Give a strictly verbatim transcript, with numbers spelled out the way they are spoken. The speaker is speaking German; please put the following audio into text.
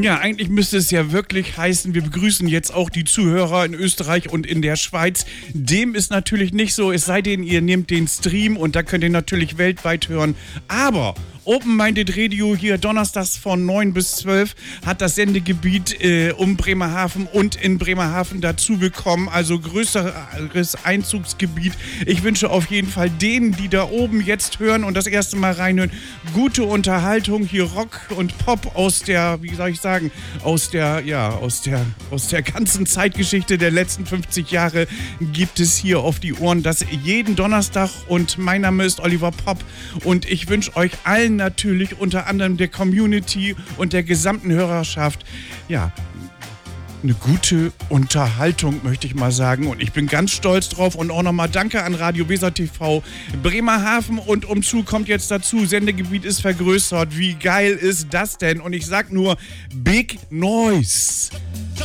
Ja, eigentlich müsste es ja wirklich heißen, wir begrüßen jetzt auch die Zuhörer in Österreich und in der Schweiz. Dem ist natürlich nicht so, es sei denn, ihr nehmt den Stream und da könnt ihr natürlich weltweit hören. Aber Open-Minded Radio hier donnerstags von neun bis zwölf hat das Sendegebiet äh, um Bremerhaven und in Bremerhaven dazu bekommen, also größeres Einzugsgebiet. Ich wünsche auf jeden Fall denen, die da oben jetzt hören und das erste Mal reinhören, gute Unterhaltung, hier Rock und Pop aus der, wie soll ich sagen, aus der, ja, aus der, aus der ganzen Zeitgeschichte der letzten fünfzig Jahre gibt es hier auf die Ohren, das jeden Donnerstag, und mein Name ist Oliver Popp und ich wünsche euch allen natürlich, unter anderem der Community und der gesamten Hörerschaft, ja, eine gute Unterhaltung, möchte ich mal sagen. Und ich bin ganz stolz drauf. Und auch nochmal danke an Radio Weser T V. Bremerhaven und umzu kommt jetzt dazu. Sendegebiet ist vergrößert. Wie geil ist das denn? Und ich sag nur Big Noise.